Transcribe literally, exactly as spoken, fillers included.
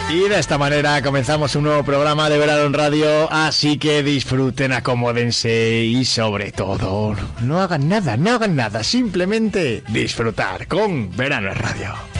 Y de esta manera comenzamos un nuevo programa de Verano en Radio, así que disfruten, acomódense y sobre todo no hagan nada, no hagan nada, simplemente disfrutar con Verano en Radio.